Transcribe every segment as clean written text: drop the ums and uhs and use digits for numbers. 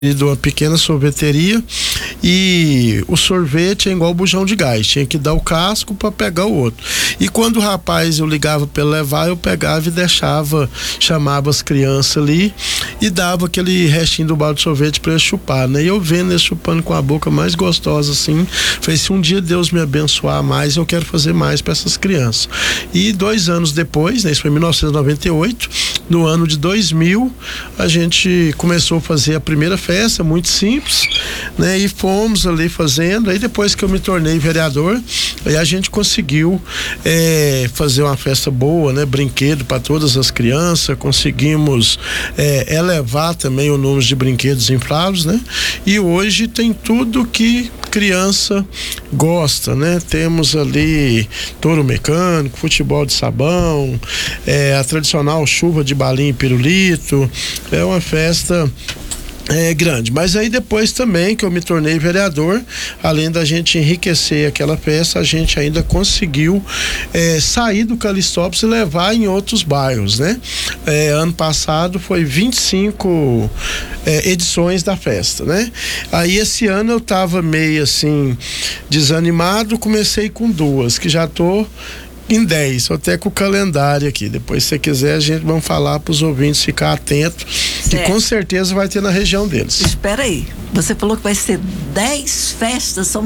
de uma pequena sorveteria, e o sorvete é igual bujão de gás, tinha que dar o casco para pegar o outro. E quando o rapaz, eu ligava para ele levar, eu pegava e deixava, chamava as crianças ali e dava aquele restinho do balde de sorvete para ele chupar, né? E eu vendo ele chupando com a boca mais gostosa assim, falei, se um dia Deus me abençoar mais, eu quero fazer mais para essas crianças. E 2 anos depois, né, isso foi em 1998, no ano de 2000, a gente começou a fazer a primeira festa, muito simples, né? E fomos ali fazendo. Aí depois que eu me tornei vereador, aí a gente conseguiu fazer uma festa boa, né? Brinquedo para todas as crianças, conseguimos elevar também o número de brinquedos infláveis, né? E hoje tem tudo que criança gosta, né? Temos ali touro mecânico, futebol de sabão, a tradicional chuva de balinha e pirulito. É uma festa grande. Mas aí depois também que eu me tornei vereador, além da gente enriquecer aquela festa, a gente ainda conseguiu sair do Calistópolis e levar em outros bairros, né? Ano passado foi 25 edições da festa, né? Aí esse ano eu tava meio assim desanimado, comecei com 2, que já tô em 10, só até com o calendário aqui. Depois, se você quiser, a gente vai falar para os ouvintes ficar atentos, que com certeza vai ter na região deles. Espera aí, você falou que vai ser 10 festas, são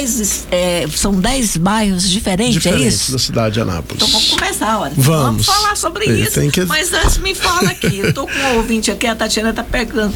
10 bairros diferentes, é isso? Da cidade de Anápolis. Então vamos começar, olha. Vamos falar sobre isso. Mas antes me fala aqui, eu tô com um ouvinte aqui, a Tatiana tá perguntando,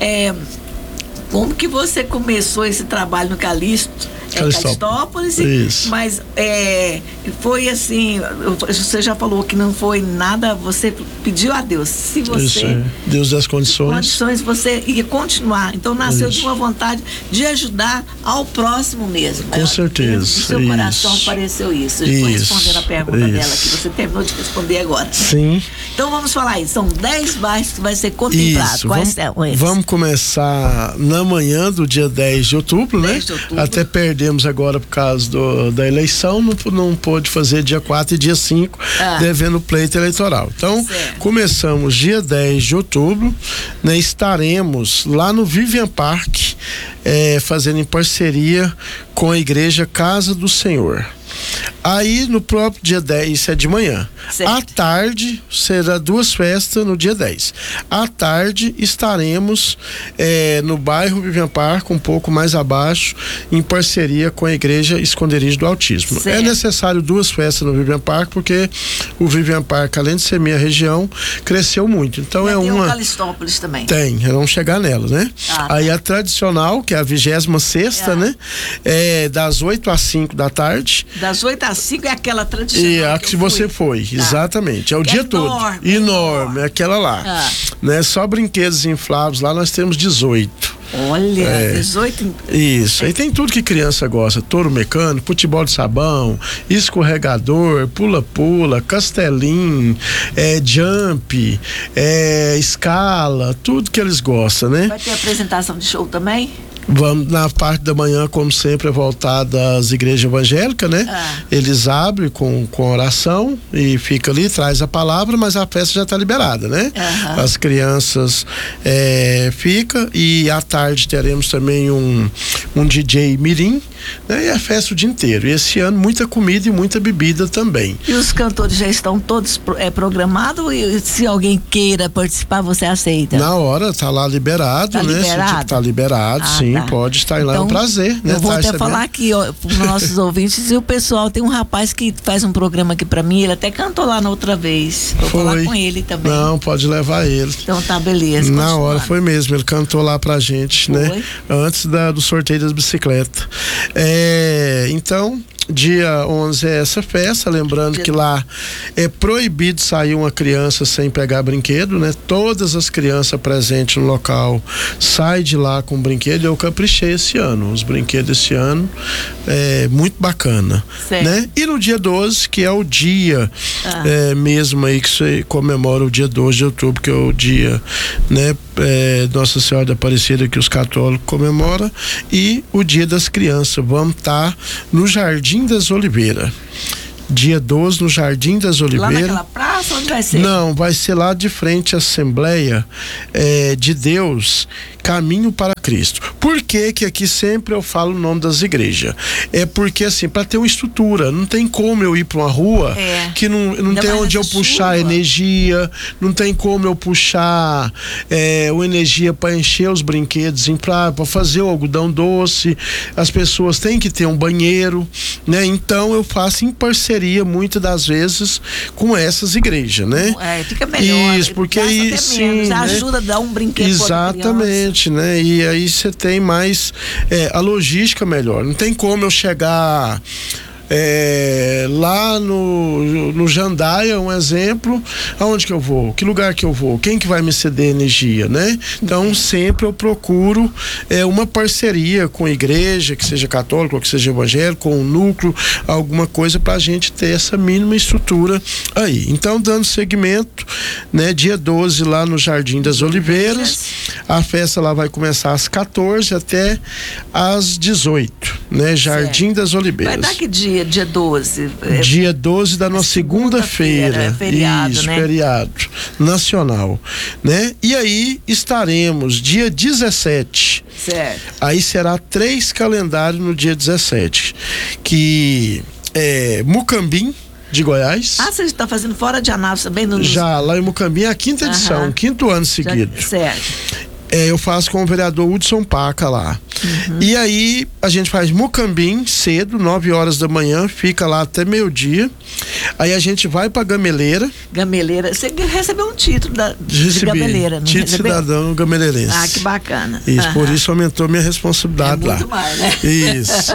como que você começou esse trabalho no Calistópolis, mas foi assim, você já falou que não foi nada, você pediu a Deus, se você Deus das condições você ia continuar, então nasceu de uma vontade de ajudar ao próximo mesmo, com certeza, no seu coração apareceu isso. Vou responder a pergunta dela que você terminou de responder agora. Sim. Então vamos falar aí, são 10 bairros que vai ser contemplado. Quais são eles? Vamos começar na manhã do dia 10 de outubro, né? Até perdemos agora por causa da eleição, não pôde fazer dia 4 e dia 5, devendo o pleito eleitoral. Então, começamos dia 10 de outubro, né? Estaremos lá no Vivian Park, fazendo em parceria com a igreja Casa do Senhor. Aí no próprio dia 10, isso é de manhã. À tarde será 2 festas no dia 10. À tarde estaremos no bairro Vivian Park, um pouco mais abaixo, em parceria com a igreja Esconderijo do Autismo. É necessário 2 festas no Vivian Park, porque o Vivian Park, além de ser minha região, cresceu muito. Então tem o Calistópolis também. Tem, vamos chegar nela, né? Aí a tradicional, que é a 26ª, né? Das 8 às 5 da tarde. Das 8 às 5 é aquela tradicional. Que você foi, exatamente. É o dia todo. Enorme, aquela lá. Né? Só brinquedos infláveis, lá nós temos 18. Olha, 18. Isso, aí tem tudo que criança gosta: touro mecânico, futebol de sabão, escorregador, pula-pula, castelinho, jump, escala, tudo que eles gostam, né? Vai ter apresentação de show também? Vamos na parte da manhã, como sempre, é voltada às igrejas evangélicas, né? Eles abrem com oração e fica ali, traz a palavra, mas a festa já está liberada, né? As crianças fica, e à tarde teremos também um DJ mirim, né? E a festa o dia inteiro. E esse ano muita comida e muita bebida também. E os cantores já estão todos programados, e se alguém queira participar, você aceita? Na hora, tá lá liberado, né? Tá liberado, sim. Pode estar lá, então, é um prazer, né? Eu vou até falar aqui, para os nossos ouvintes, e o pessoal, tem um rapaz que faz um programa aqui para mim, ele até cantou lá na outra vez. Vou falar com ele também. Não, pode levar ele. Então tá, beleza. Na hora, foi mesmo, ele cantou lá pra gente, né? Antes do sorteio das bicicletas. Então, dia 11 é essa festa, lembrando que lá é proibido sair uma criança sem pegar brinquedo, né? Todas as crianças presentes no local saem de lá com brinquedo. Eu caprichei esse ano, os brinquedos esse ano muito bacana, né? E no dia 12, que é o dia mesmo aí que você comemora o dia 12 de outubro, que é o dia, né, Nossa Senhora da Aparecida, que os católicos comemoram, e o dia das crianças. Vamos estar no Jardim das Oliveiras. Dia 12, no Jardim das Oliveiras. Lá naquela praça, onde vai ser? Não, vai ser lá de frente à Assembleia de Deus, Caminho para Cristo. Por que que aqui sempre eu falo o nome das igrejas? É porque, assim, para ter uma estrutura, não tem como eu ir para uma rua que não tem onde eu puxar energia, não tem como eu puxar uma energia para encher os brinquedos, para fazer o algodão doce. As pessoas têm que ter um banheiro, né? Então eu faço em parceria muitas das vezes com essas igrejas, né? Fica melhor. Isso, porque aí sim, né? Ajuda a dar um brinquedo. Exatamente, né? E aí você tem mais a logística melhor. Não tem como eu chegar lá no Jandaia, um exemplo, aonde que eu vou? Que lugar que eu vou? Quem que vai me ceder energia, né? Então sempre eu procuro uma parceria com a igreja, que seja católica ou que seja evangélica, com um núcleo, alguma coisa pra gente ter essa mínima estrutura aí. Então, dando seguimento, né? Dia 12 lá no Jardim das Oliveiras, a festa lá vai começar às 14 até às 18, né? Jardim das Oliveiras. Vai dar que dia? Dia 12. Dia 12 da nossa segunda-feira. Feriado, isso, né? Feriado nacional, né? E aí estaremos dia 17. Certo. Aí será 3 calendários no dia 17, que é Mucambim de Goiás. Você está fazendo fora de Anápolis também? Já, lá em Mucambim é a 5ª edição, 5º ano seguido. Certo. Eu faço com o vereador Hudson Paca lá. E aí a gente faz Mucambim cedo, 9 horas da manhã, fica lá até meio-dia. Aí a gente vai pra Gameleira. Gameleira, você recebeu um título de Gameleira, não título recebeu? Cidadão Gameleirense. Que bacana. Isso, por isso aumentou minha responsabilidade lá. Muito mais, né? Isso.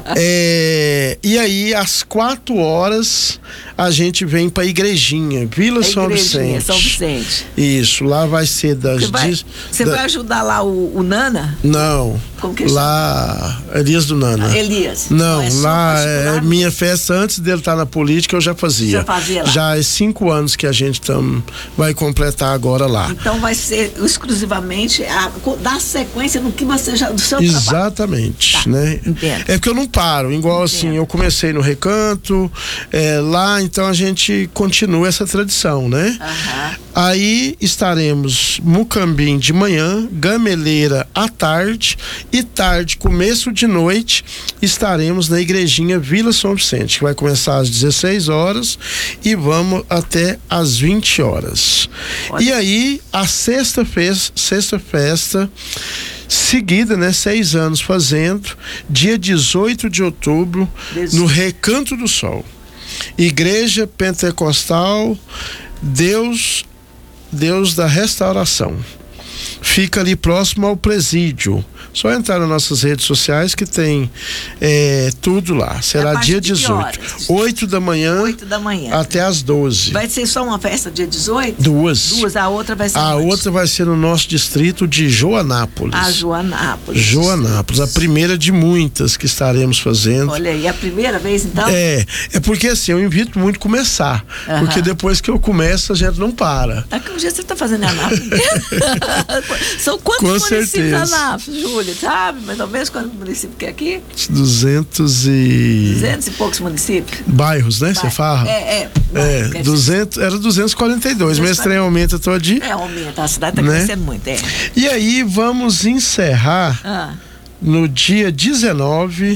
E aí às 4 horas a gente vem pra igrejinha, Vila São Vicente. São Vicente. Isso, lá vai ser das... Você vai ajudar lá o Nana? Não. Como que lá, Elias do Nana. Elias. Não, lá é minha festa antes dele estar na política, eu já fazia. Já fazia lá? Já é 5 anos que a gente vai completar agora lá. Então vai ser exclusivamente dar sequência no que você já do seu Exatamente, trabalho. né? Entendo. É porque eu não paro, igual assim, eu comecei no Recanto, lá, então a gente continua essa tradição, né? Aí estaremos Mucambim de manhã, Gameleira à tarde e tarde, começo de noite, estaremos na igrejinha Vila São Vicente, que vai começar às 16 horas e vamos até às 20 horas. Olha. E aí, a sexta festa seguida, né? 6 anos fazendo, dia 18 de outubro, no Recanto do Sol. Igreja Pentecostal Deus da Restauração. Fica ali próximo ao presídio. Só entrar nas nossas redes sociais que tem tudo lá. Será dia 18. 8 da manhã. 8 da manhã. Até às 12. Vai ser só uma festa dia 18? Duas. A outra vai ser outra vai ser no nosso distrito de Joanápolis. Joanápolis. A primeira de muitas que estaremos fazendo. Olha aí, a primeira vez então? É porque assim, eu invito muito a começar. Porque depois que eu começo, a gente não para. Daqui um dia você está fazendo Anápolis. São quantos municípios de Anápolis, Júlia? Sabe mais ou menos quantos municípios que é aqui? 200 e poucos municípios. Bairros, né? Você fala? 200, era 242, mas esse trem aumenta todo dia. Aumenta, a cidade está crescendo muito. E aí vamos encerrar no dia 19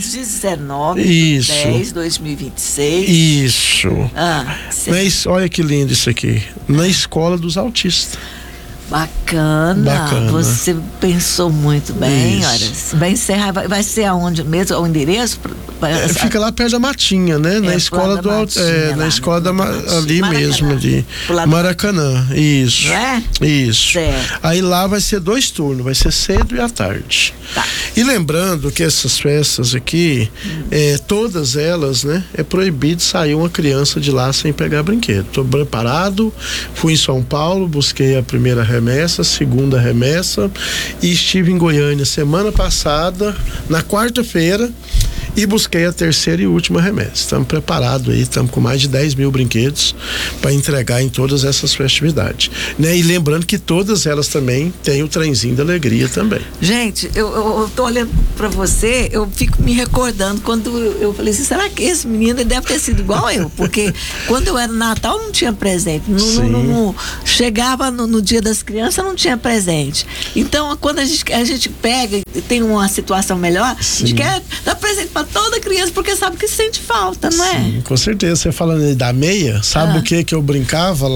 de 10 de 2026. Isso. Olha que lindo isso aqui. Na Escola dos Autistas. Bacana. Você pensou muito bem. Isso. Olha, vai encerrar, vai ser aonde mesmo? O endereço? Fica lá perto da Matinha, né? Na escola do na escola da ali Maracanã. Mesmo ali. Maracanã. Isso. Não é? Isso. Certo. Aí lá vai ser 2 turnos, vai ser cedo e à tarde. Tá. E lembrando que essas festas aqui, todas elas, né? É proibido sair uma criança de lá sem pegar brinquedo. Tô preparado, fui em São Paulo, busquei a primeira remessa, segunda remessa e estive em Goiânia semana passada, na quarta-feira, e busquei a terceira e última remessa. Estamos preparados aí, estamos com mais de 10 mil brinquedos para entregar em todas essas festividades, né? E lembrando que todas elas também têm o trenzinho da alegria também. Gente, eu tô olhando para você, eu fico me recordando quando eu falei assim, será que esse menino deve ter sido igual eu? Porque quando eu era no Natal não tinha presente, chegava no Dia das Crianças não tinha presente. Então quando a gente pega e tem uma situação melhor, a gente quer dar presente para toda criança porque sabe que sente falta, não é? Sim, com certeza. Você falando aí da meia, sabe o que eu brincava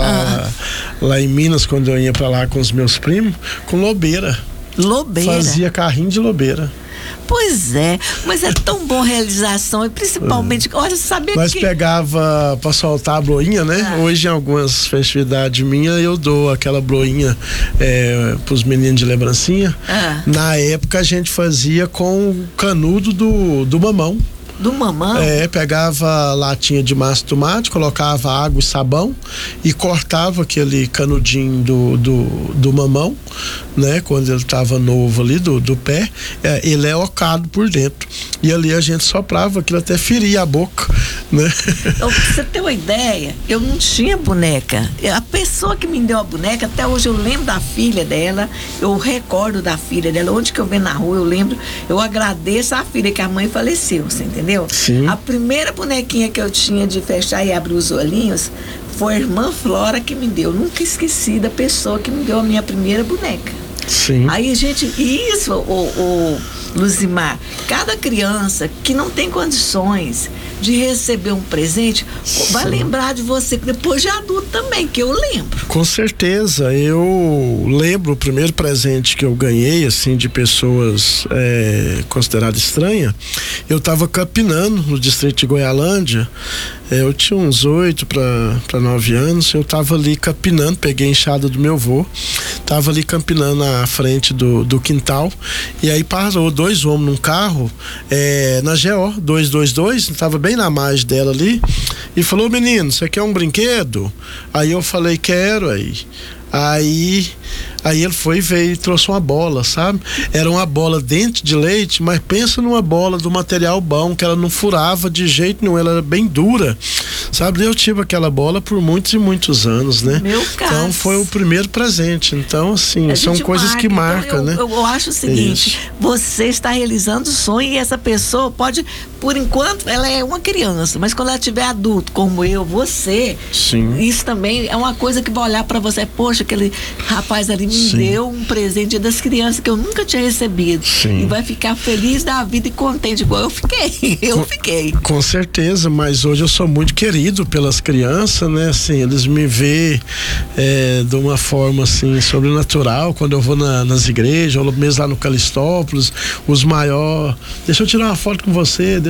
lá em Minas, quando eu ia para lá com os meus primos? Com lobeira. Lobeira? Fazia carrinho de lobeira. Pois é, mas é tão bom realização e principalmente, olha, saber Nós que... pegava pra soltar a broinha, né? Hoje em algumas festividades minhas eu dou aquela broinha pros meninos de lembrancinha. Na época a gente fazia com o canudo do mamão. Do mamão? Pegava latinha de massa de tomate, colocava água e sabão e cortava aquele canudinho do mamão, né? Quando ele estava novo ali do pé, ele é ocado por dentro. E ali a gente soprava aquilo até feria a boca, né? Então, pra você ter uma ideia, eu não tinha boneca. A pessoa que me deu a boneca, até hoje eu lembro da filha dela, eu recordo da filha dela, onde que eu venho na rua, eu lembro, eu agradeço a filha que a mãe faleceu, você entendeu? Sim. A primeira bonequinha que eu tinha de fechar e abrir os olhinhos foi a irmã Flora que me deu. Nunca esqueci da pessoa que me deu a minha primeira boneca. Sim. Aí, gente, isso, Luzimar, cada criança que não tem condições de receber um presente, vai lembrar de você depois de adulto também, que eu lembro. Com certeza, eu lembro o primeiro presente que eu ganhei, assim, de pessoas consideradas estranhas. Eu estava capinando no distrito de Goialândia, eu tinha uns 8 para 9 anos, eu estava ali capinando, peguei a enxada do meu avô, estava ali capinando na frente do quintal, e aí parou 2 homens num carro, na GO 222, estava bem na margem dela ali, e falou: menino, você quer um brinquedo? Aí eu falei: quero. Aí ele veio e trouxe uma bola, sabe? Era uma bola dente de leite, mas pensa numa bola do material bom, que ela não furava de jeito nenhum, ela era bem dura, sabe? Eu tive aquela bola por muitos e muitos anos, né? Então foi o primeiro presente. Então, assim, são coisas que marcam, né? Eu acho o seguinte, você está realizando o sonho e essa pessoa pode, por enquanto, ela é uma criança, mas quando ela tiver adulto, como eu, você, isso também é uma coisa que vai olhar para você, poxa, aquele rapaz ali me deu um presente das crianças que eu nunca tinha recebido. E vai ficar feliz da vida e contente, igual eu fiquei. Com certeza, mas hoje eu sou muito querido pelas crianças, né? Assim, eles me veem de uma forma assim sobrenatural quando eu vou nas igrejas, ou mesmo lá no Calistópolis, os maiores, deixa eu tirar uma foto com você,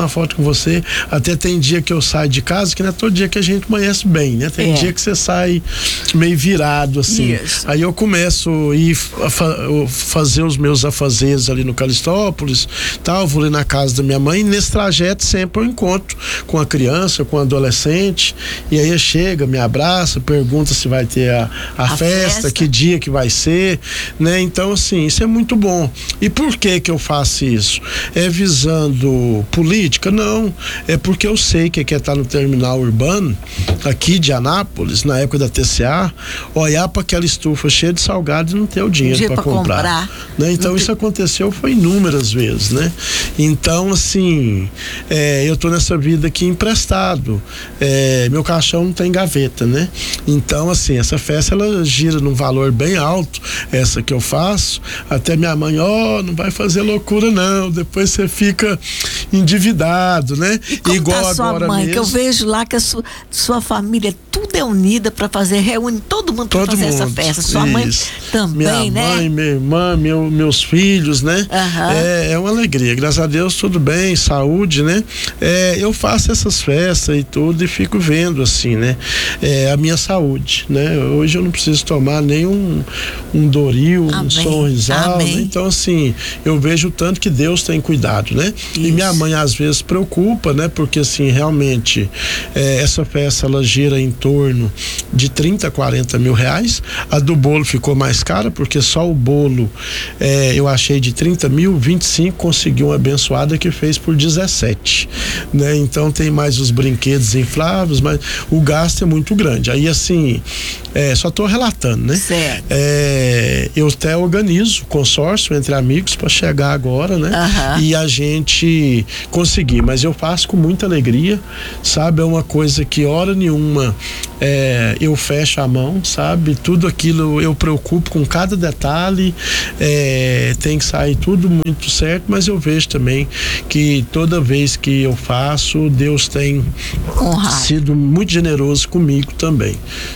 até tem dia que eu saio de casa, que não é todo dia que a gente amanhece bem, né? Tem dia que você sai meio virado assim. Aí eu começo a ir fazer os meus afazeres ali no Calistópolis, tal, vou ali na casa da minha mãe, e nesse trajeto sempre eu encontro com a criança, com a adolescente, e aí chega, me abraça, pergunta se vai ter a festa, que dia que vai ser, né? Então, assim, isso é muito bom. E por que eu faço isso? É visando política? Não, é porque eu sei que quer estar no terminal urbano aqui de Anápolis, na época da TCA, olhar para aquela estufa cheia de salgados e não ter o dinheiro para comprar. Né? Então isso aconteceu foi inúmeras vezes, né? Então, assim, eu tô nessa vida aqui emprestado, meu caixão não tem gaveta, né? Então, assim, essa festa ela gira num valor bem alto, essa que eu faço, até minha mãe, não vai fazer loucura não, depois você fica endividado, né? E como igual tá sua agora mãe, mesmo. que eu vejo lá que a sua família tudo é unida para fazer, reúne todo mundo para fazer essa festa. Sua mãe também, minha mãe, minha irmã, meus filhos, né? É uma alegria, graças a Deus tudo bem, saúde, né? Eu faço essas festas e tudo e fico vendo assim, né? A minha saúde, né? Hoje eu não preciso tomar nenhum Doril, um Sorrisal, né? Então assim, eu vejo o tanto que Deus tem cuidado, né? Isso. E minha mãe às vezes preocupa, né? Porque assim, realmente essa festa ela gira em torno torno de 30 a 40 mil reais. A do bolo ficou mais cara, porque só o bolo eu achei de 30 mil, 25 conseguiu uma abençoada que fez por 17, né? Então tem mais os brinquedos infláveis, mas o gasto é muito grande. Aí assim, só tô relatando, né? Certo. Eu até organizo consórcio entre amigos para chegar agora, né? E a gente conseguir, mas eu faço com muita alegria, sabe? É uma coisa que hora nenhuma eu fecho a mão, sabe? Tudo aquilo eu preocupo com cada detalhe, tem que sair tudo muito certo, mas eu vejo também que toda vez que eu faço, Deus tem sido muito generoso comigo também,